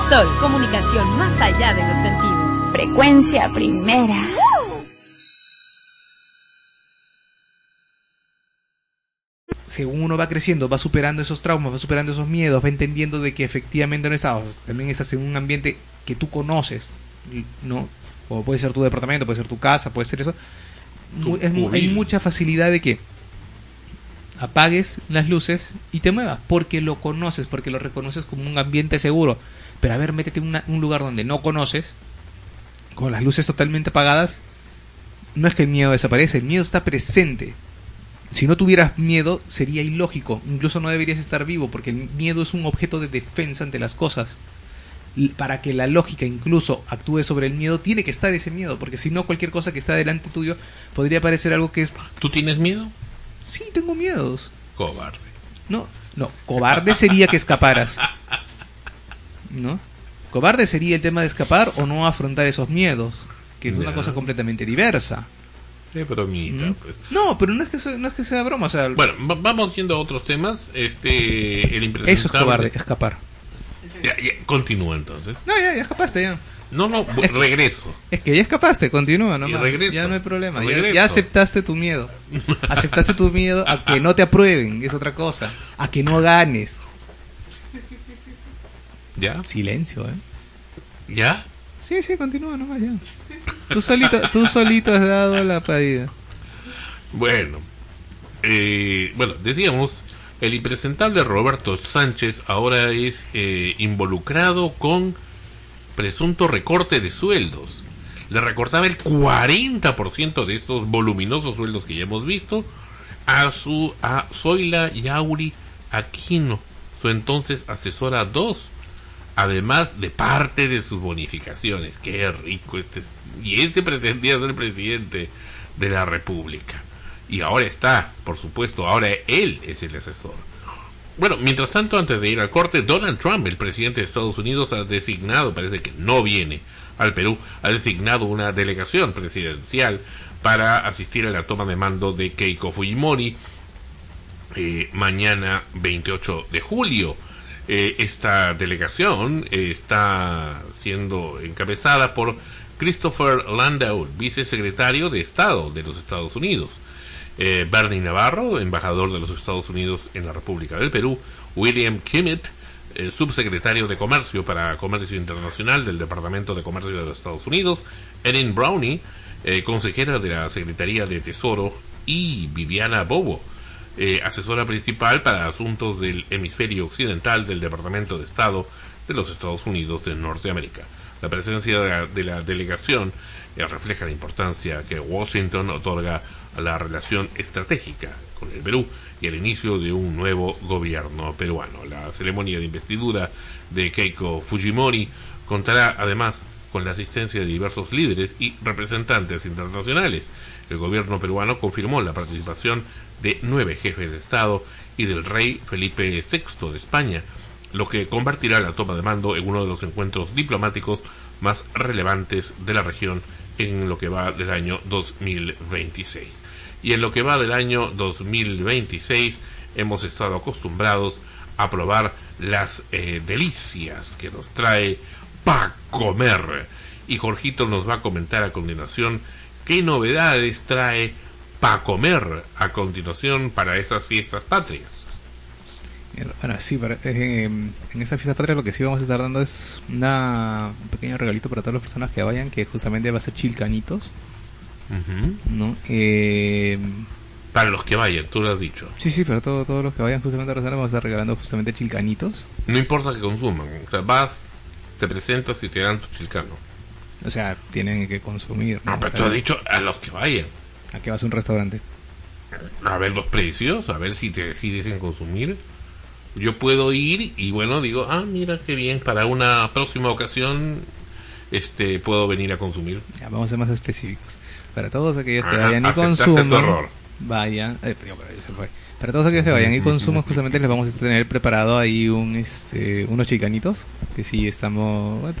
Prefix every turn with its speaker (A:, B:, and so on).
A: Sol, comunicación más allá de los sentidos.
B: Frecuencia primera.
C: Según uno va creciendo, va superando esos traumas, va superando esos miedos, va entendiendo de que efectivamente no estás, también estás en un ambiente que tú conoces, ¿no? O puede ser tu departamento, puede ser tu casa, puede ser eso. Hay mucha facilidad de que apagues las luces y te muevas, porque lo conoces, porque lo reconoces como un ambiente seguro. Pero a ver, métete en un lugar donde no conoces, con las luces totalmente apagadas. No es que el miedo desaparece, el miedo está presente. Si no tuvieras miedo, sería ilógico. Incluso no deberías estar vivo, porque el miedo es un objeto de defensa ante las cosas. Para que la lógica incluso actúe sobre el miedo, tiene que estar ese miedo, porque si no, cualquier cosa que está delante tuyo podría parecer algo que es...
D: ¿Tú tienes miedo?
C: Sí, tengo miedos.
D: Cobarde.
C: No, cobarde sería que escaparas, ¿no? Cobarde sería el tema de escapar o no afrontar esos miedos, que es una cosa completamente diversa.
D: Qué bromita, pues.
C: No, pero no es que sea broma, o sea...
D: Bueno, vamos yendo a otros temas. El impresentable...
C: Eso es cobarde, escapar.
D: Ya, continúa entonces.
C: No, ya escapaste ya.
D: No, regreso.
C: Es que ya escapaste, continúa nomás.
D: Y regreso.
C: Ya no hay problema. Ya aceptaste tu miedo. Aceptaste tu miedo a que no te aprueben, es otra cosa. A que no ganes.
D: ¿Ya?
C: Silencio,
D: ¿Ya?
C: Sí, continúa nomás ya. Tú solito has dado la pedida.
D: Bueno, decíamos, el impresentable Roberto Sánchez ahora es involucrado con presunto recorte de sueldos. Le recortaba el 40% de estos voluminosos sueldos que ya hemos visto a Zoila Yauri Aquino, su entonces asesora 2, además de parte de sus bonificaciones. Qué rico este pretendía ser presidente de la República. Y ahora ahora él es el asesor. Bueno, mientras tanto, antes de ir al corte, Donald Trump, el presidente de Estados Unidos, ha designado, parece que no viene al Perú, ha designado una delegación presidencial para asistir a la toma de mando de Keiko Fujimori mañana 28 de julio. Esta delegación está siendo encabezada por Christopher Landau, vicesecretario de Estado de los Estados Unidos, Bernie Navarro, embajador de los Estados Unidos en la República del Perú, William Kimmett, subsecretario de Comercio para Comercio Internacional del Departamento de Comercio de los Estados Unidos, Erin Brownie, consejera de la Secretaría de Tesoro, y Viviana Bobo, asesora principal para asuntos del hemisferio occidental del Departamento de Estado de los Estados Unidos de Norteamérica. La presencia de la delegación refleja la importancia que Washington otorga a la relación estratégica con el Perú y el inicio de un nuevo gobierno peruano. La ceremonia de investidura de Keiko Fujimori contará además con la asistencia de diversos líderes y representantes internacionales. El gobierno peruano confirmó la participación de 9 jefes de Estado y del rey Felipe VI de España, lo que convertirá la toma de mando en uno de los encuentros diplomáticos más relevantes de la región en lo que va del año 2026. Y en lo que va del año 2026 hemos estado acostumbrados a probar las delicias que nos trae pa' comer. Y Jorgito nos va a comentar a continuación qué novedades trae pa' comer a continuación para esas fiestas patrias.
C: Bueno, sí, en esta fiesta patria lo que sí vamos a estar dando es un pequeño regalito para todas las personas que vayan, que justamente va a ser chilcanitos. ¿No?
D: Para los que vayan, tú lo has dicho.
C: Sí, para todos los que vayan justamente a Rosario vamos a estar regalando justamente chilcanitos.
D: No importa que consuman, o sea, vas, te presentas y te dan tu chilcano.
C: O sea, tienen que consumir, ¿no?
D: No, pero tú has dicho a los que vayan.
C: ¿A qué vas a un restaurante?
D: A ver los precios, a ver si te decides en consumir. Yo puedo ir y bueno, digo, mira qué bien, para una próxima ocasión puedo venir a consumir.
C: Ya, vamos a ser más específicos. Para todos aquellos que vayan y consuman, vayan, para todos aquellos que vayan y consuman, justamente les vamos a tener preparado ahí unos chilcanitos que sí estamos